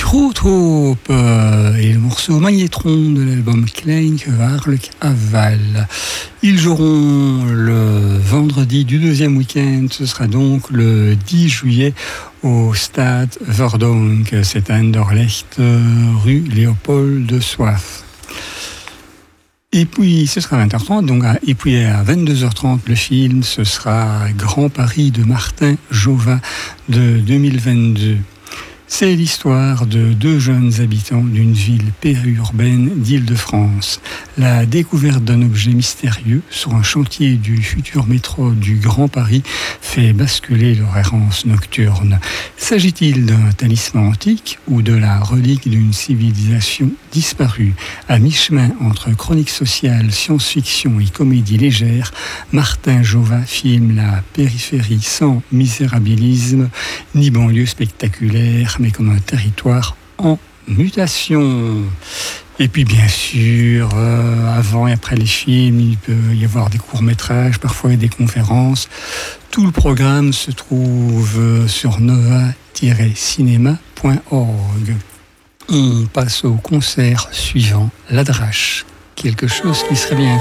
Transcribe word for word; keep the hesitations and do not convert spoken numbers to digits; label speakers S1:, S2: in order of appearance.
S1: Trop trop euh, et le morceau Magnétron de l'album Klein Waarlijk Aval. Ils joueront le vendredi du deuxième week-end, ce sera donc le dix juillet au stade Verdonk, c'est à Anderlecht, rue Léopold de Soif. Et puis ce sera à vingt heures trente, donc à, et puis à vingt-deux heures trente le film, ce sera Grand Paris de Martin Jova de deux mille vingt-deux. C'est l'histoire de deux jeunes habitants d'une ville périurbaine d'Île-de-France. La découverte d'un objet mystérieux sur un chantier du futur métro du Grand Paris fait basculer leur errance nocturne. S'agit-il d'un talisman antique ou de la relique d'une civilisation disparue? À mi-chemin entre chronique sociale, science-fiction et comédie légère, Martin Jova filme la périphérie sans misérabilisme ni banlieue spectaculaire, mais comme un territoire en mutation. Et puis bien sûr, euh, avant et après les films, il peut y avoir des courts-métrages, parfois des conférences. Tout le programme se trouve sur nova tiret cinéma point org. On passe au concert suivant, La Drache, quelque chose qui serait bien